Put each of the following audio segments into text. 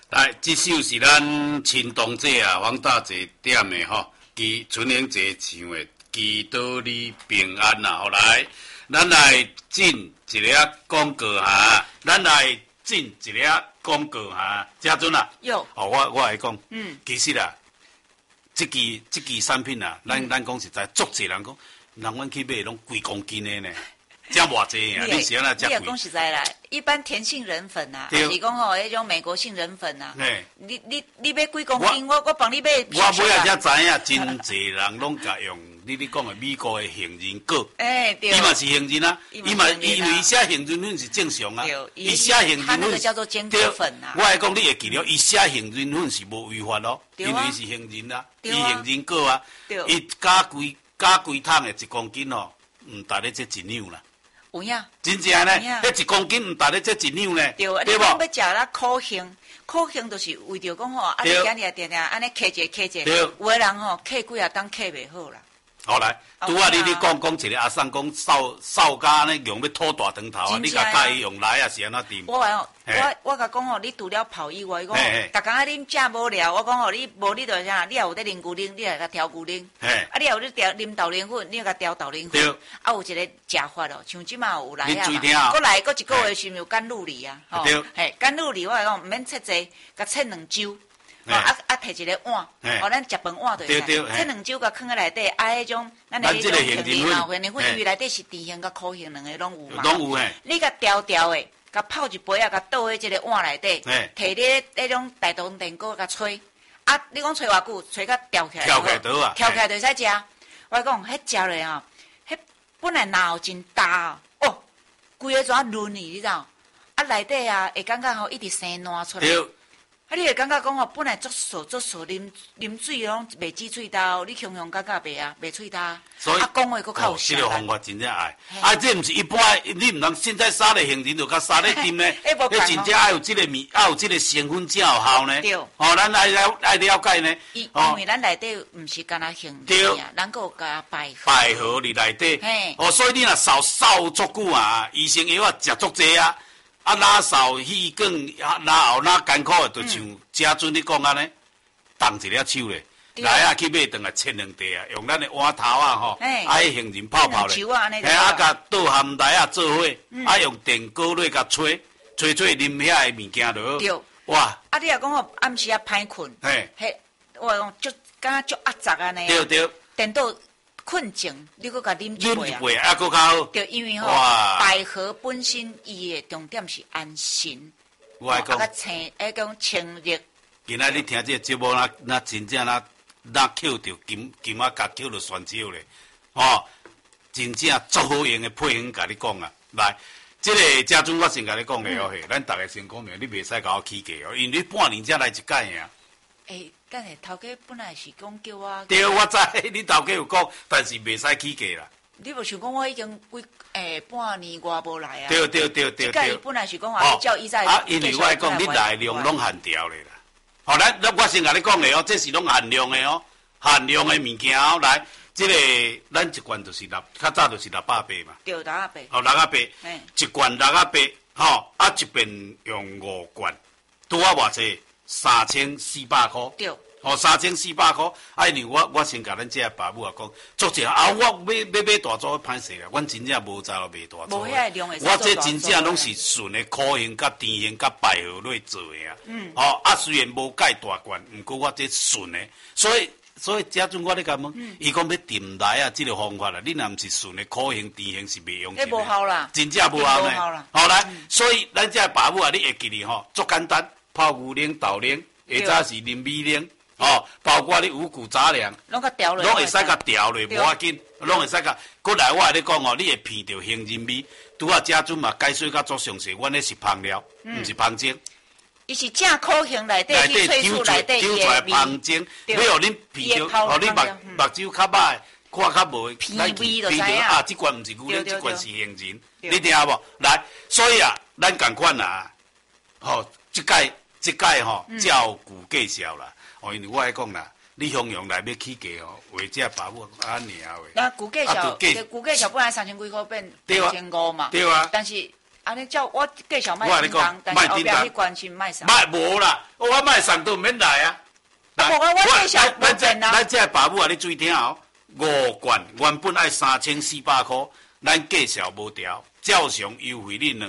来，这首是咱亲同姐啊，黄大姐点的吼，祈春英节唱的，祈祷你平安啦。好来，咱来进一粒广告哈，咱来进一粒广告哈。嘉尊啊， 有哦，我来讲，其实啊，这支产品啊，咱讲实在，足侪人讲，人阮去买拢几公斤的呢。加偌济啊！你是安那加贵？ 你也讲实在啦，一般甜杏仁粉啊，还是讲吼迄种美国杏仁粉啊，你买几公斤？我帮你买。 我尾仔才知影，真侪人拢甲用你讲的美国的杏仁果。 对。 伊嘛是杏仁啊，伊嘛因为写杏仁粉是正常啊。伊写杏仁粉， 它那个叫做坚果粉啊。 我来讲，你会记了，伊写杏仁粉是无违法咯，因为是杏仁啊，伊杏仁果啊，伊加几桶的1公斤哦，唔达咧这1两啦。 有影， 真正呢，迄1公斤唔达咧这1两呢， 对不？你讲要食啦苦杏，苦杏就是为着讲吼，啊你今日定定安尼刻者，有的人吼刻几啊当刻袂好啦。 好来，拄啊你讲一个阿桑讲扫家安尼用要吐大长头啊，你甲教伊用来啊是安怎掂？ 我甲讲吼，你除了泡以外，伊讲逐工啊啉正无聊，我讲吼你无你着啥？你也有得啉牛奶，你来甲调牛奶。啊，你也有咧啉豆奶粉，你要甲调豆奶粉。啊，有一个食法哦，像即马有来啊嘛，搁来搁一个月是毋是有甘露梨啊？ 对。 嘿，甘露梨我来讲，毋免切济，甲切2周。摕一个碗，咱食饭碗就会使。这2周甲放在内底，迄种咱的迄种杏仁啊，杏仁粉，因为内底是甜杏甲苦杏两个拢有嘛。 拢有嘿。 你甲调的，甲泡一杯啊，甲倒喺这个碗内底，摕你迄种大同电锅甲吹。啊，你讲吹偌久？吹甲调起来。 调起来倒啊。 调起来就使食。我讲，迄食落啊，迄本来脑真大哦，规个怎润去，你知道？啊，内底啊，会感觉吼一直生烂出来。啊！你会感觉讲吼，本来足涩，啉水拢袂止喙焦，你雄雄感觉袂啊，袂喙焦。所以啊，讲话佫较有效。这个方法真正爱。啊，这毋是一般，你毋通现在撒咧杏仁就甲撒咧甜呢。迄真正爱有这个有这个成分才有效呢。对。哦，咱爱了解呢。 因为咱内底毋是干那杏仁啊，咱佫有加百合。 百合伫内底。嘿。哦，所以你若扫足久啊，医生药啊食足济啊。啊，拉扫气管，拉后拉艰苦的，就像家尊你讲安尼，动一粒手咧，来啊去买顿来切2块啊，用咱的碗头啊吼，啊迄杏仁泡咧，啊甲倒含来啊做伙，啊用电锅来甲吹啉遐个物件落。对，哇！ 啊，你若讲吼暗时啊歹困，嘿，我讲足敢若足压杂安尼。对。电到困醒，你搁甲啉一杯啊，搁较好。 对，因为吼百合本身伊的重点是安神， 我来讲， 讲清热。 今仔日听这个节目，那真正那扣着金啊，甲扣着酸椒咧，哦，真正足好用的配方，甲你讲啊，来，这个家中我先甲你讲的哦，嘿，咱大家先讲明，你袂使甲我起价哦，因为你半年才来一届呀。 等下头家本来是讲叫我。 对，我知你头家有讲，但是袂使起价啦。 你无想讲我已经半年外无来啊？ 对。 即届伊本来是讲话叫伊在。 啊，因为我讲你来量拢限掉咧啦。好，咱我先甲你讲的哦，这是拢限量的哦，限量的物件哦。来，这个咱一罐就是较早就是600八嘛。 对，600八。 哦，600八，一罐600八，吼，啊一边用5罐，拄啊偌济。3400块，对，哦，3400块。啊，因为我先甲咱这爸母啊讲，做者啊，我要买大组歹势啦，阮真正无在咯买大组。无遐量的。我这真正拢是纯的苦杏、甲甜杏、甲百合类做的啊。哦，啊，虽然无介大罐，毋过我这纯的，所以家阵我咧甲问，伊讲要定来啊，这个方法啦，你若毋是纯的苦杏、甜杏是袂用。迄无效啦， 真正无效呢。好来，所以咱这爸母啊，你会记哩吼，足简单。泡牛奶、豆奶，或者是啉米奶，哦，包括你五谷杂粮， 拢甲调落， 拢会使甲调落，无要紧，拢会使甲。过来我咧讲哦，你会闻到杏仁味，拄啊家阵嘛解说甲足详细，阮咧是芳疗，毋是芳精。 伊是正苦杏内底去萃取内底出来芳精，要互恁闻到，互你目睭较歹，看较无， 鼻味就知影啊，这罐毋是牛奶，这罐是杏仁，你听无？来，所以啊，咱共款啊，吼，这届吼照顾介绍啦，哦，因为我爱讲啦，你向阳来要起价哦，为这爸母安尼啊喂。 那顾介绍本来3000几块变2500嘛， 对啊。 但是安尼叫我介绍卖叮当，但是后壁迄关心卖送。 无啦，我卖送都免来啊。 我介绍无变啊。 咱这爸母啊，你注意听哦，5罐原本爱3400块，咱介绍无调，照常优惠你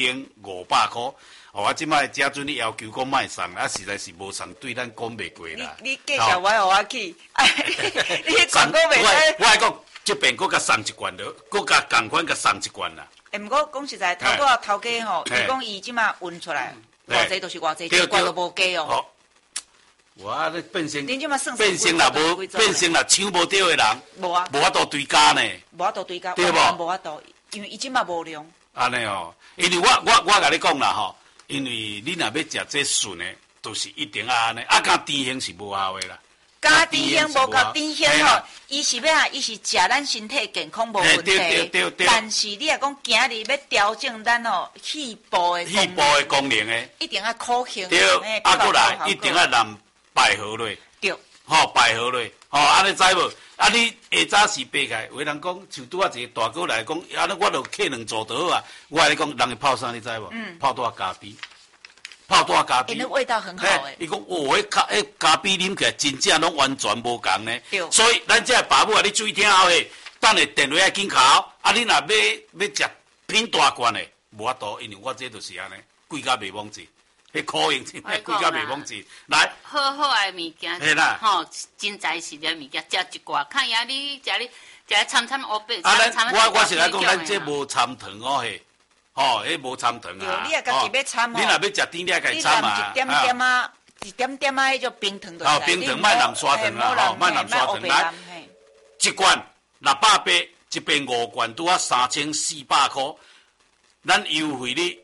2500块。我即摆家阵你要求讲卖送，啊实在是无送，对咱讲袂过啦。 你介绍我，互我去，你广告袂使。 我讲这边搁甲送一罐了，搁甲共款甲送一罐啦。 毋过讲实在，头家吼，伊讲伊即马运出来，偌济就是偌济，一罐都无加哦。 我咧变成变成啦无变成啦，抢无着的人， 无啊， 无法度追加呢， 无法度追加， 对无？ 无法度，因为伊即马无量。 安尼哦，因为我甲你讲啦吼，因为你若要食这笋的，都是一定要安尼，啊，加甜香是无效的啦。 加甜香无够甜香吼，伊是要啊，伊是食咱身体健康无问题。 对。 但是你若讲今日要调整咱吼气部的功能的， 一定要苦香。 对，啊，过来一定要淋百合类。 对。 吼，百合类，吼，安尼知无？啊，你下早时爬起来，有人讲像拄啊一个大哥来讲，安尼我著客两做倒啊。我来讲，人会泡啥你知无？泡大咖啡。泡大咖啡， 那味道很好诶。 伊讲哦，迄咖啡啉起来真正拢完全无共呢。 对。 所以咱这爸母啊，你注意听好诶，等下电话要紧敲。啊，你若要食品大罐诶，无法度，因为我这就是安尼，贵甲袂忘记，迄可用真诶，贵甲袂忘记。来， 好诶物件， 嘿啦， 吼，真材实料物件，食一寡，看呀你食掺乌白， 啊，我是来讲，咱这无掺糖哦嘿。哦，迄无掺糖啊！ 你也家己要掺哦。 你若要食甜，你也家己掺嘛。 一点点啊，一点点啊，迄种冰糖就。 哦，冰糖莫淋砂糖啊，莫淋砂糖来。一罐680，一边5罐拄啊3400块，咱优惠你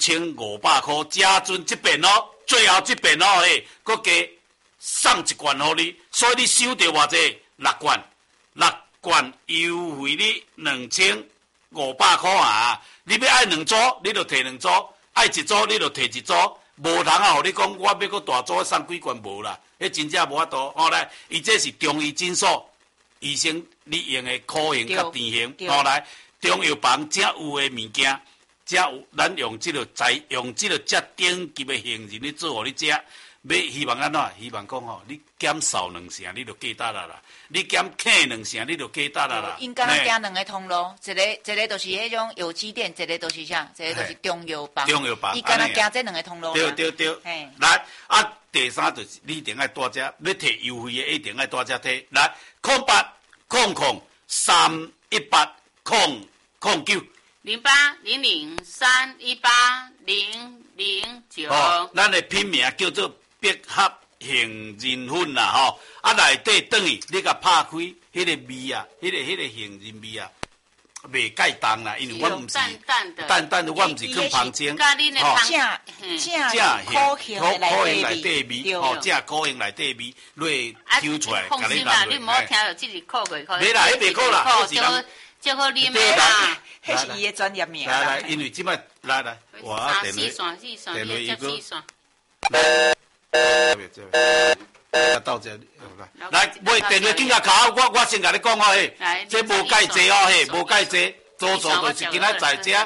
2500块，加准这边哦，最后这边哦嘿，搁加送一罐互你，所以你收到偌济6罐优惠你2500块啊！你要爱2组，你就摕2组；爱1组，你就摕1组。无人啊，互你讲我要搁大组送几罐无啦，迄真正无法度。后来，伊这是中医诊所医生你用的苦型甲甜型。后来，中药房正有的物件，正有咱用这个遮顶级的杏仁去做互你食。要希望安怎？希望讲吼，你减少2成，你就价值啦。你减克2成，你就价值啦。 因敢若行2个通路，一个就是迄种有机店，一个就是啥，一个就是中药房。伊敢若行这2个通路。 对。来，啊，第三就是你一定爱大只，要摕优惠的一定爱大只摕。来，0800318009。 0800318009。 哦，咱的品名叫做百合杏仁粉啦，吼，啊内底等于你甲拍开，迄个味啊，迄个杏仁味啊，袂介重啦，因为我毋是淡淡的，我毋是放芳精， 吼，正苦杏内底味，吼，正苦杏内底味，落抽出来， 甲你拿。你唔好听到这是苦过， 袂啦，迄袂苦啦， 就是人最好啉的啦。 迄是伊的专业名。 来，因为即摆来，我电话，电话一个。 到这来，买电话紧甲敲，我先甲你讲哦，嘿，这无介济哦，嘿，无介济，做就是今仔在这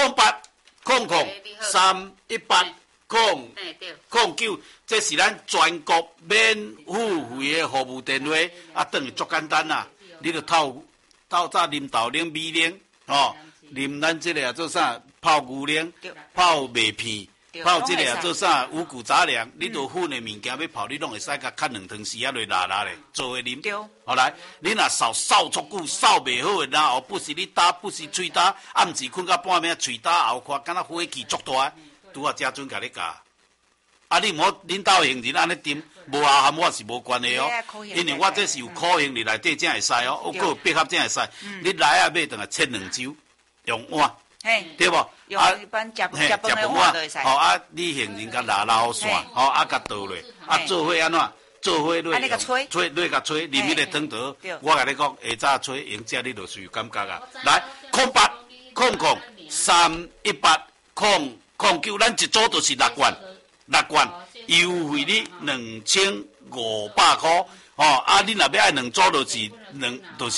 0800318009，这是咱全国免付费的服务电话，啊，等于足简单啦，你就透早啉豆奶、米奶，吼，啉咱这个做啥泡牛奶、泡麦片。泡这个做啥五谷杂粮，你都粉的物件要泡，你拢会使甲砍2汤匙啊，落拉咧，做伙啉。好来，你若扫足久，扫袂好的，然后不是你打，不是喙打，暗时困到半暝，喙打后看，敢若火气足大，拄啊家阵甲你教。啊，你毋好恁兜杏仁安尼啉，无效含我是无关系哦，因为我这是有苦杏仁内底才会使哦，我有百合才会使。你来啊买，等下切2周，用碗。对不？ 用一般食饭的碗就会使。 好啊，你杏仁甲拉好线，好啊，甲倒落，啊做伙安怎？做伙落，吹落甲吹，啉迄个汤倒。我甲你讲，下早吹用这你就是有感觉啊。来，0800318009，咱一组就是6罐优惠你2500块。哦，啊，你若要爱2组就是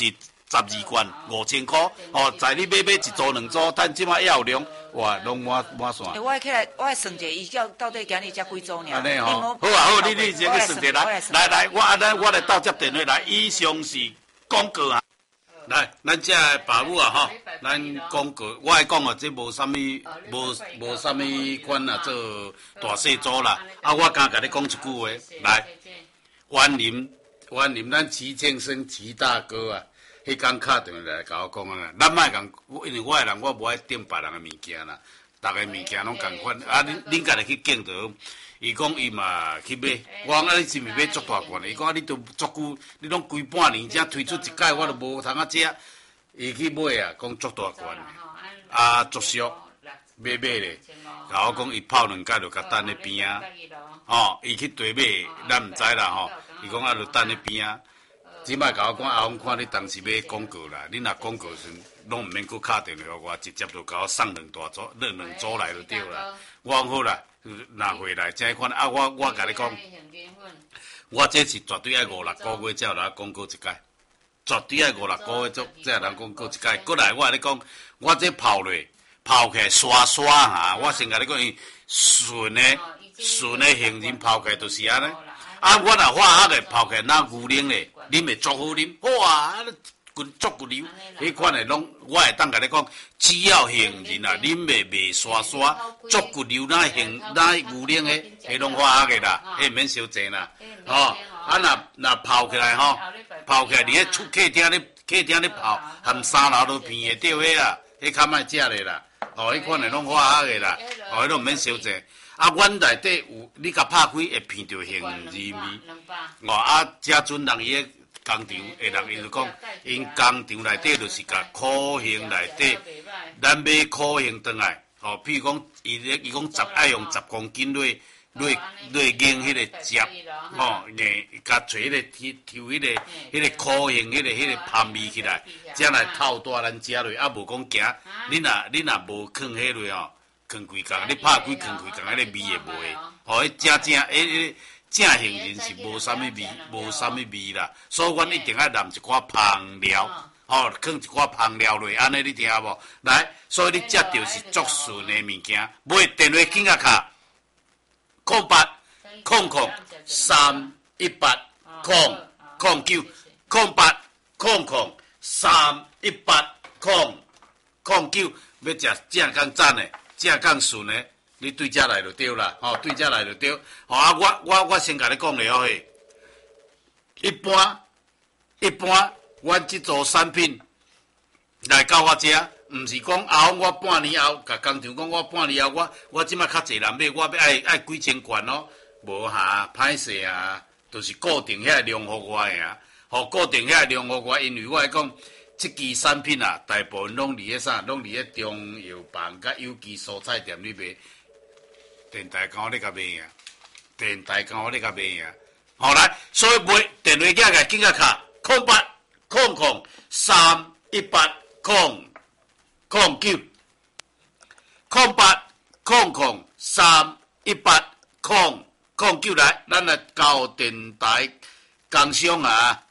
12罐5000块，哦，在你买一组两组，但即马要量，哇，拢满线。 我会起来，我会算一下，伊到底今日才几组尔？ 安尼吼，好啊好，你先去算者来，我来倒接电话来，以上是广告啊。来，咱这爸母啊吼，咱广告，我爱讲哦，这无啥物款啊，做大细组啦。啊，我敢甲你讲一句话，来，湾林，咱齐庆生齐大哥啊，迄天敲电话来甲我讲啊，咱莫讲，因为我的人我无爱订别人的物件啦，逐个物件拢共款，啊，恁家己去拣就好。伊讲伊嘛去买，我讲啊你是毋是买足大罐的？伊讲啊你都足久，你拢规半年才推出一届，我都无通啊食。伊去买啊，讲足大罐的，啊足俗，买咧。甲我讲伊泡两届就甲等咧边啊，吼，伊去对买，咱毋知啦吼。伊讲啊就等咧边啊。即摆甲我讲阿峰看你当时买广告啦，你若广告时拢毋免搁敲电话互我，直接就甲我送两组来就对啦。我讲好啦。拿回来这款啊，我甲你讲，我这是绝对爱5-6个月才有人广告一届，绝对爱5-6个月才有人广告一届。过来，我甲你讲，我这泡起来刷哈，我先甲你讲，顺的杏仁泡起来就是安尼。啊，我若化学的泡起来那牛奶的，啉会足好啉，哇！足骨溜，迄款的拢，我会当甲你讲，只要杏仁啊，啉袂刷，足骨溜那牛奶的，迄拢化学的啦，迄免烧济啦，吼。啊，若泡起来吼，泡起来伫迄客厅咧泡，含3楼都片会掉迄啊，迄较莫食咧啦，哦，迄款的拢化学的啦，哦，迄拢免烧济。啊，阮内底有，你甲拍开会闻到杏仁味，哦，啊，遮阵人伊个工厂的人，伊就讲，因工厂内底就是甲苦杏内底，咱买苦杏转来，哦，譬如讲，伊讲爱用10公斤落研迄个汁，吼，甲找迄个抽迄个苦杏迄个香味起来，才来透大咱食落，啊，无讲行，你若无放迄落吼，放几工，你拍开放几工，迄个味会无的，吼，迄正杏仁是无啥物味啦，所以阮一定要淋一寡香料，吼，放一寡香料落，安尼你听无？来，所以你食到是足顺的物件。买电话紧啊卡0800318009，0800318009，要食正港赞的，正港顺的。你对遮来就对啦，吼，对遮来就对。吼啊，我先甲你讲了嘿。一般，阮即组产品来到我遮，毋是讲后我半年后，甲工厂讲我半年后，我即摆较济人买，我要爱几千罐哦，无哈，歹势啊，就是固定遐量互我的啊，吼，固定遐量互我，因为我来讲。即支产品啊，大部分拢伫啥？拢伫中药房甲有机蔬菜店里卖。电台讲我咧甲卖啊，好来，所以买电话架个紧个卡0800318009，0800318009来，咱来交电台工商啊。